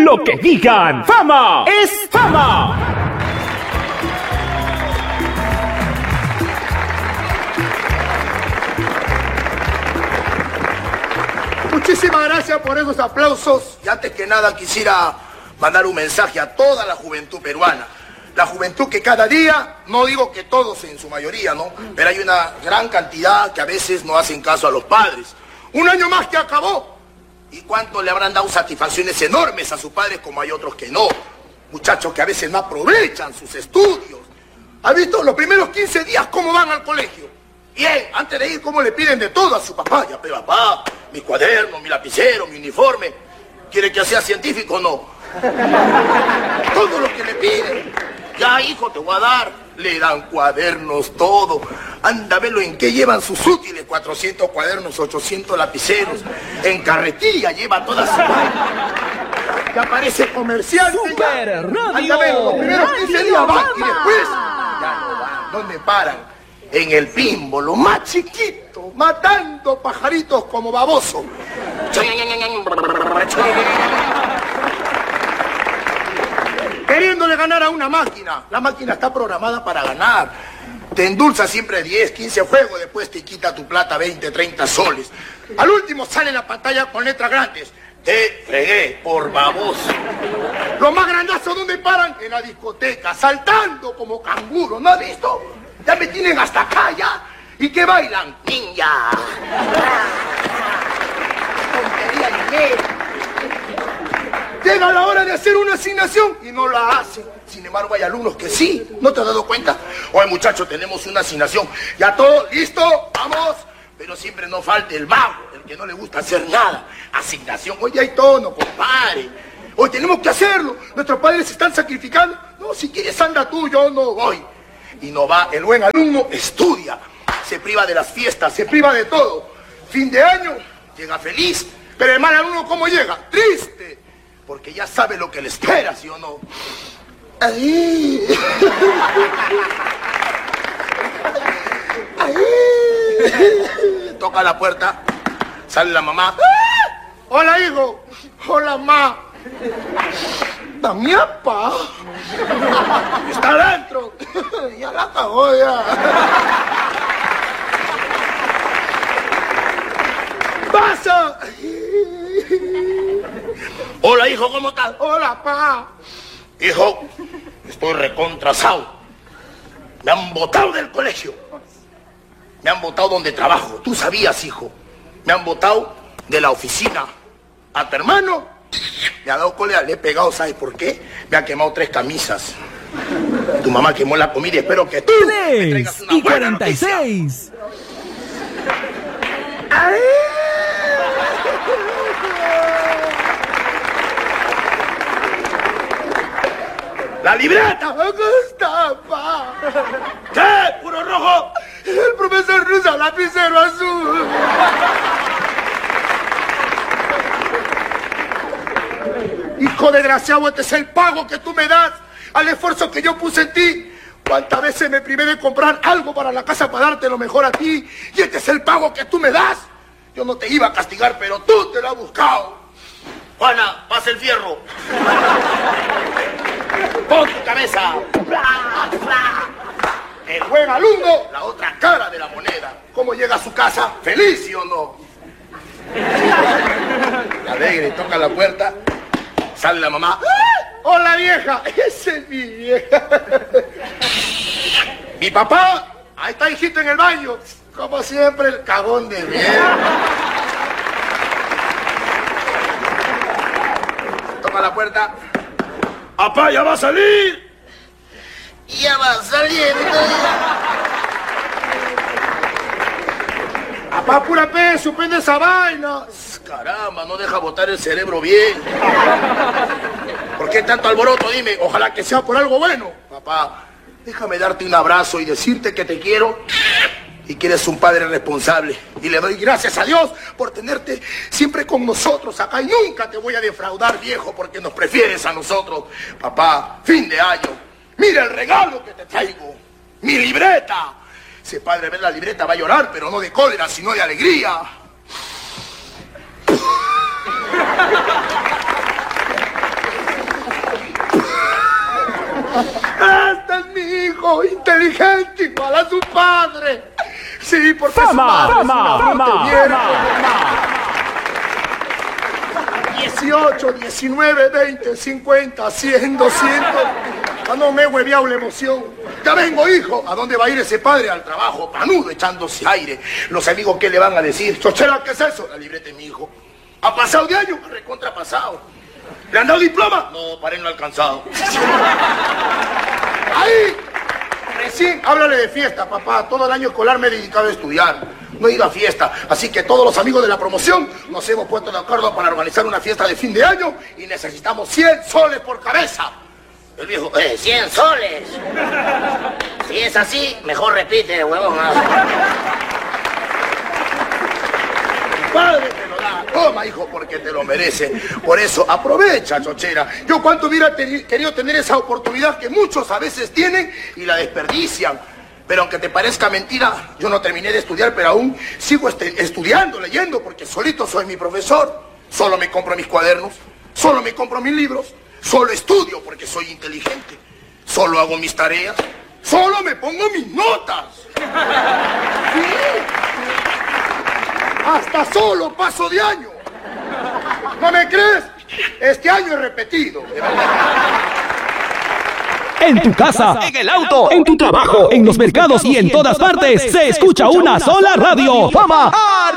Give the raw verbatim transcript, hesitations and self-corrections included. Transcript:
lo que digan. ¡Fama es fama! Muchísimas gracias por esos aplausos. Y antes que nada quisiera mandar un mensaje a toda la juventud peruana. La juventud que cada día, no digo que todos en su mayoría, ¿no? Pero hay una gran cantidad que a veces no hacen caso a los padres. Un año más que acabó. ¿Y cuánto le habrán dado satisfacciones enormes a sus padres como hay otros que no? Muchachos que a veces no aprovechan sus estudios. ¿Has visto los primeros quince días cómo van al colegio? Bien, antes de ir, cómo le piden de todo a su papá. Ya, pero papá, mi cuaderno, mi lapicero, mi uniforme. ¿Quiere que sea científico o no? Todo lo que le piden. Ya, hijo, te voy a dar. Le dan cuadernos, todo. Anda, velo en qué llevan sus útiles. cuatrocientos cuadernos, ochocientos lapiceros. En carretilla lleva toda su vaina. Ya parece comercial. Super ya. Radio. Anda, velo, los primeros quince días van y después Fama. ya no van. ¿Dónde paran? En el Pimbo, lo más chiquito, matando pajaritos como baboso. Queriéndole ganar a una máquina. La máquina está programada para ganar. Te endulza siempre diez, quince juegos, después te quita tu plata veinte, treinta soles. Al último sale en la pantalla con letras grandes. Te fregué por baboso. Los más grandazos, ¿dónde paran? En la discoteca, saltando como canguro. ¿No has visto? Ya me tienen hasta acá, ya. ¿Y qué bailan? Ninja. Tontería dinero. Llega la hora de hacer una asignación y no la hacen. Sin embargo, hay alumnos que sí. ¿No te has dado cuenta? Oye, muchachos, tenemos una asignación. Ya todo listo, vamos. Pero siempre nos falta el vago, el que no le gusta hacer nada. Asignación, oye, hay tono, compadre. Hoy tenemos que hacerlo. Nuestros padres se están sacrificando. No, si quieres anda tú, yo no voy. Y no va, el buen alumno estudia, se priva de las fiestas, se priva de todo. Fin de año, llega feliz, pero el mal alumno, ¿cómo llega? Triste, porque ya sabe lo que le espera, ¿sí o no? Ahí. Ahí. Toca la puerta, sale la mamá. Hola, hijo. Hola, ma. Damiapa. Está adentro. Ya la cagó ya. ¡Pasa! Hola, hijo, ¿cómo estás? Hola, pa. Hijo, estoy recontrasado. Me han botado del colegio. Me han botado donde trabajo. Tú sabías, hijo. Me han botado de la oficina. A tu hermano me ha dado cólera, le he pegado, ¿sabes por qué? Me ha quemado tres camisas. Tu mamá quemó la comida y espero que tú me traigas una y buena cuarenta y seis. ¡Ay! ¡La libreta! ¡Acá está, pa! ¿Qué? ¿Puro rojo? El profesor usa lapicero azul. Hijo desgraciado, este es el pago que tú me das al esfuerzo que yo puse en ti. ¿Cuántas veces me privé de comprar algo para la casa para darte lo mejor a ti? Y este es el pago que tú me das. Yo no te iba a castigar, pero tú te lo has buscado. Juana, pasa el fierro. Pon tu cabeza. El buen alumno, la otra cara de la moneda. ¿Cómo llega a su casa? ¿Feliz, sí o no? Alegre, toca la puerta. Sale la mamá. ¡Ah! ¡Hola, vieja! Esa es mi vieja. Mi papá. Ahí está, hijito, en el baño. Como siempre, el cagón de mierda. Toca la puerta. ¡Apá, ya va a salir! Ya va saliendo. Apá, pura pe, suspende esa vaina. Caramba, no deja botar el cerebro bien. ¿Por qué tanto alboroto? Dime, ojalá que sea por algo bueno. Papá, déjame darte un abrazo y decirte que te quiero y que eres un padre responsable. Y le doy gracias a Dios por tenerte siempre con nosotros acá. Y nunca te voy a defraudar, viejo, porque nos prefieres a nosotros. Papá, fin de año. Mira el regalo que te traigo. Mi libreta. Ese padre ver la libreta va a llorar, pero no de cólera, sino de alegría. hijo, inteligente, igual a su padre. Sí, porque Fama, su madre fama, es una fama, bruta mierda. fama. dieciocho, diecinueve, veinte, cincuenta, cien, doscientos. Ah, no me he hueveado la emoción. Ya vengo, hijo. ¿A dónde va a ir ese padre? Al trabajo, panudo, echándose aire. Los amigos, ¿qué le van a decir? Chochera, ¿qué es eso? La libreta de mi hijo. ¿Ha pasado de año? Recontrapasado. ¿Le han dado diploma? No, para él no ha alcanzado. Ahí. Recién, háblale de fiesta, papá. Todo el año escolar me he dedicado a estudiar. No he ido a fiesta. Así que todos los amigos de la promoción nos hemos puesto de acuerdo para organizar una fiesta de fin de año y necesitamos cien soles por cabeza. El viejo, eh, cien soles. Si es así, mejor repite, huevón. Padre te lo da. Toma, hijo, porque te lo merece. Por eso, aprovecha, chochera. Yo cuánto hubiera teni- querido tener esa oportunidad que muchos a veces tienen y la desperdician. Pero aunque te parezca mentira, yo no terminé de estudiar, pero aún sigo este- estudiando, leyendo, porque solito soy mi profesor. Solo me compro mis cuadernos, solo me compro mis libros, solo estudio porque soy inteligente. Solo hago mis tareas, solo me pongo mis notas. Sí. Hasta solo paso de año. ¿No me crees? Este año he repetido. De verdad. En tu casa, en el auto, en tu trabajo, en los mercados y en todas partes se escucha una sola radio. ¡Fama!